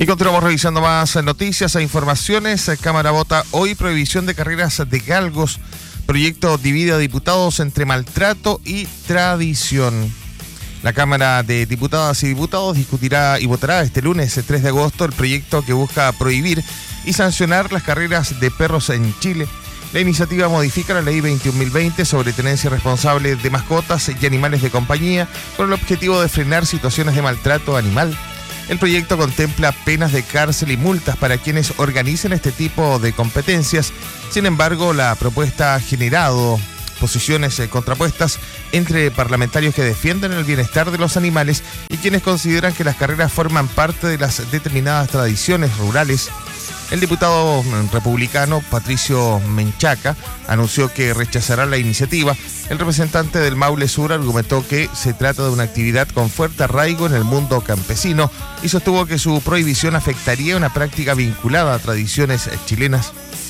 Y continuamos revisando más noticias e informaciones. Cámara vota hoy prohibición de carreras de galgos. Proyecto divide a diputados entre maltrato y tradición. La Cámara de Diputadas y Diputados discutirá y votará este lunes 3 de agosto el proyecto que busca prohibir y sancionar las carreras de perros en Chile. La iniciativa modifica la Ley 21.020 sobre tenencia responsable de mascotas y animales de compañía con el objetivo de frenar situaciones de maltrato animal. El proyecto contempla penas de cárcel y multas para quienes organicen este tipo de competencias. Sin embargo, la propuesta ha generado posiciones contrapuestas entre parlamentarios que defienden el bienestar de los animales y quienes consideran que las carreras forman parte de las determinadas tradiciones rurales. El diputado republicano Patricio Menchaca anunció que rechazará la iniciativa. El representante del Maule Sur argumentó que se trata de una actividad con fuerte arraigo en el mundo campesino y sostuvo que su prohibición afectaría una práctica vinculada a tradiciones chilenas.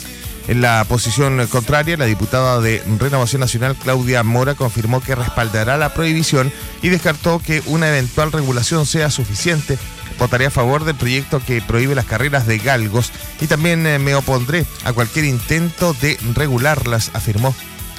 En la posición contraria, la diputada de Renovación Nacional, Claudia Mora, confirmó que respaldará la prohibición y descartó que una eventual regulación sea suficiente. Votaré a favor del proyecto que prohíbe las carreras de galgos y también me opondré a cualquier intento de regularlas, afirmó.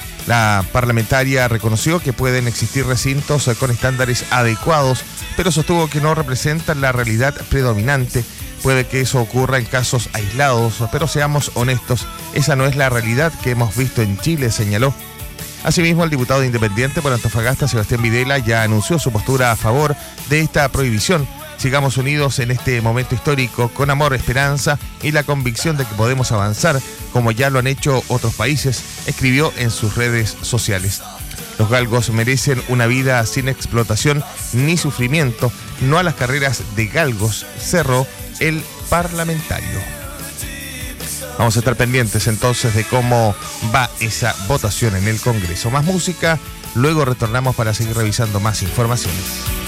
La parlamentaria reconoció que pueden existir recintos con estándares adecuados, pero sostuvo que no representan la realidad predominante. Puede que eso ocurra en casos aislados, pero seamos honestos, esa no es la realidad que hemos visto en Chile, señaló. Asimismo, el diputado independiente por Antofagasta, Sebastián Videla, ya anunció su postura a favor de esta prohibición. Sigamos unidos en este momento histórico, con amor, esperanza y la convicción de que podemos avanzar, como ya lo han hecho otros países, escribió en sus redes sociales. Los galgos merecen una vida sin explotación ni sufrimiento, no a las carreras de galgos, cerró el parlamentario. Vamos a estar pendientes entonces de cómo va esa votación en el Congreso. Más música, luego retornamos para seguir revisando más informaciones.